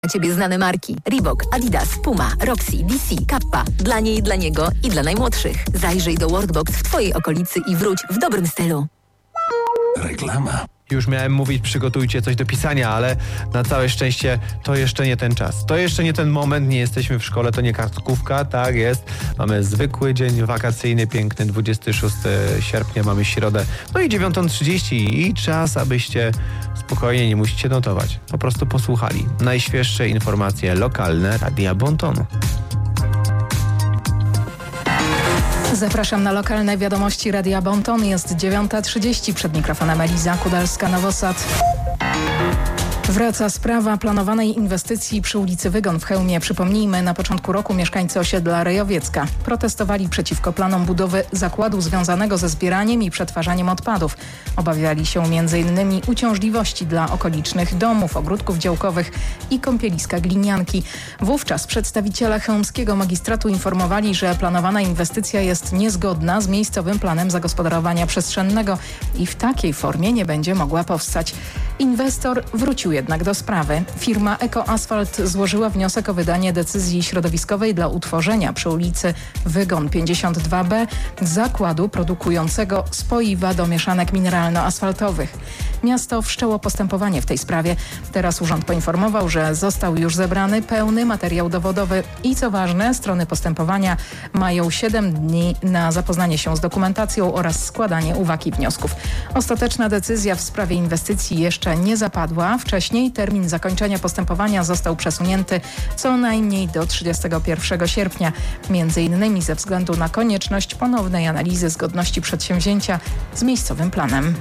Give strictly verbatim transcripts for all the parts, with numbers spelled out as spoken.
Dla Ciebie znane marki: Reebok, Adidas, Puma, Roxy, D C, Kappa. Dla niej, dla niego i dla najmłodszych. Zajrzyj do Worldbox w Twojej okolicy i wróć w dobrym stylu. Reklama. Już miałem mówić, przygotujcie coś do pisania, ale na całe szczęście to jeszcze nie ten czas. To jeszcze nie ten moment, nie jesteśmy w szkole, to nie kartkówka, tak jest. Mamy zwykły dzień wakacyjny, piękny, dwudziestego szóstego sierpnia, mamy środę, no i dziewiąta trzydzieści i czas, abyście spokojnie, nie musicie notować, po prostu posłuchali najświeższe informacje lokalne Radia Bonton. Zapraszam na lokalne wiadomości Radia Bonton. Jest dziewiąta trzydzieści. Przed mikrofonem Eliza Kudalska-Nowosad. Wraca sprawa planowanej inwestycji przy ulicy Wygon w Chełmie. Przypomnijmy, na początku roku mieszkańcy osiedla Rejowiecka protestowali przeciwko planom budowy zakładu związanego ze zbieraniem i przetwarzaniem odpadów. Obawiali się między innymi uciążliwości dla okolicznych domów, ogródków działkowych i kąpieliska Glinianki. Wówczas przedstawiciele chełmskiego magistratu informowali, że planowana inwestycja jest niezgodna z miejscowym planem zagospodarowania przestrzennego i w takiej formie nie będzie mogła powstać. Inwestor wrócił jednak do sprawy. Firma Ekoasfalt złożyła wniosek o wydanie decyzji środowiskowej dla utworzenia przy ulicy Wygon pięćdziesiąt dwa B zakładu produkującego spoiwa do mieszanek mineralno-asfaltowych. Miasto wszczęło postępowanie w tej sprawie. Teraz urząd poinformował, że został już zebrany pełny materiał dowodowy i co ważne, strony postępowania mają siedem dni na zapoznanie się z dokumentacją oraz składanie uwag i wniosków. Ostateczna decyzja w sprawie inwestycji jeszcze nie zapadła. Wcześniej termin zakończenia postępowania został przesunięty co najmniej do trzydziestego pierwszego sierpnia, między innymi ze względu na konieczność ponownej analizy zgodności przedsięwzięcia z miejscowym planem.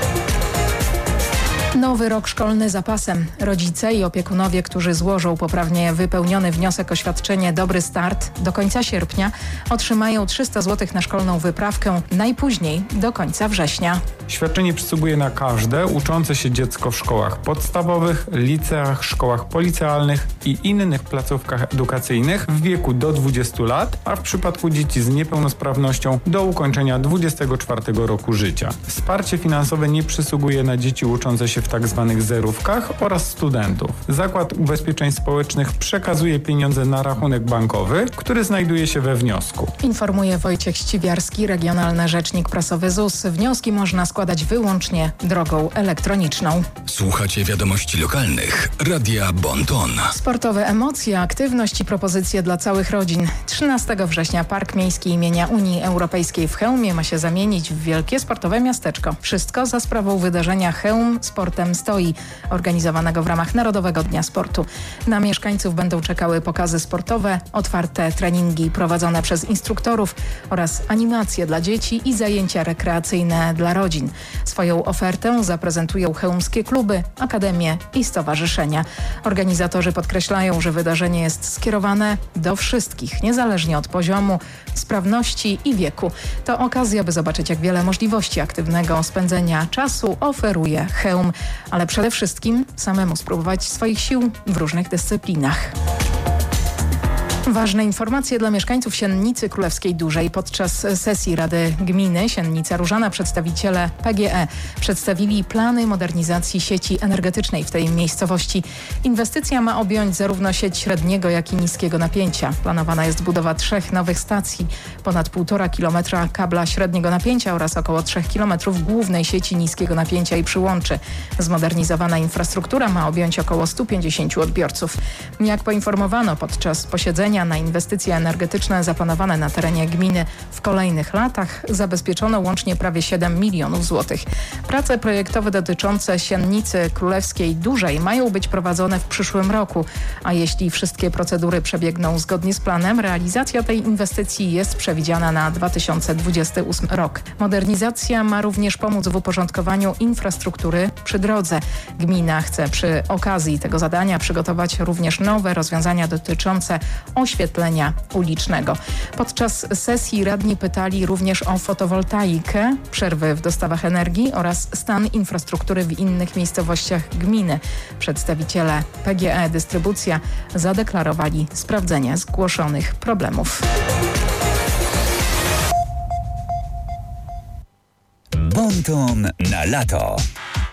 Nowy rok szkolny za pasem. Rodzice i opiekunowie, którzy złożą poprawnie wypełniony wniosek o świadczenie Dobry Start do końca sierpnia, otrzymają trzysta złotych na szkolną wyprawkę najpóźniej do końca września. Świadczenie przysługuje na każde uczące się dziecko w szkołach podstawowych, liceach, szkołach policealnych i innych placówkach edukacyjnych w wieku do dwudziestu lat, a w przypadku dzieci z niepełnosprawnością do ukończenia dwudziestego czwartego roku życia. Wsparcie finansowe nie przysługuje na dzieci uczące się w tak zwanych zerówkach oraz studentów. Zakład Ubezpieczeń Społecznych przekazuje pieniądze na rachunek bankowy, który znajduje się we wniosku. Informuje Wojciech Ściwiarski, regionalny rzecznik prasowy Z U S. Wnioski można składać wyłącznie drogą elektroniczną. Słuchacie wiadomości lokalnych Radia Bonton. Sportowe emocje, aktywność i propozycje dla całych rodzin. trzynastego września Park Miejski imienia Unii Europejskiej w Chełmie ma się zamienić w wielkie sportowe miasteczko. Wszystko za sprawą wydarzenia Chełm Sportem Stoi, organizowanego w ramach Narodowego Dnia Sportu. Na mieszkańców będą czekały pokazy sportowe, otwarte treningi prowadzone przez instruktorów oraz animacje dla dzieci i zajęcia rekreacyjne dla rodzin. Swoją ofertę zaprezentują chełmskie kluby, akademie i stowarzyszenia. Organizatorzy podkreślają, że wydarzenie jest skierowane do wszystkich, niezależnie od poziomu, sprawności i wieku. To okazja, by zobaczyć, jak wiele możliwości aktywnego spędzenia czasu oferuje Chełm, ale przede wszystkim samemu spróbować swoich sił w różnych dyscyplinach. Ważne informacje dla mieszkańców Siennicy Królewskiej Dużej. Podczas sesji Rady Gminy Siennica Różana przedstawiciele P G E przedstawili plany modernizacji sieci energetycznej w tej miejscowości. Inwestycja ma objąć zarówno sieć średniego, jak i niskiego napięcia. Planowana jest budowa trzech nowych stacji, ponad półtora kilometra kabla średniego napięcia oraz około trzech kilometrów głównej sieci niskiego napięcia i przyłączy. Zmodernizowana infrastruktura ma objąć około stu pięćdziesięciu odbiorców. Jak poinformowano podczas posiedzenia, na inwestycje energetyczne zaplanowane na terenie gminy w kolejnych latach zabezpieczono łącznie prawie siedem milionów złotych. Prace projektowe dotyczące Siennicy Królewskiej Dużej mają być prowadzone w przyszłym roku, a jeśli wszystkie procedury przebiegną zgodnie z planem, realizacja tej inwestycji jest przewidziana na dwa tysiące dwudziesty ósmy rok. Modernizacja ma również pomóc w uporządkowaniu infrastruktury przy drodze. Gmina chce przy okazji tego zadania przygotować również nowe rozwiązania dotyczące oświetlenia ulicznego. Podczas sesji radni pytali również o fotowoltaikę, przerwy w dostawach energii oraz stan infrastruktury w innych miejscowościach gminy. Przedstawiciele P G E Dystrybucja zadeklarowali sprawdzenie zgłoszonych problemów. Bonton na lato.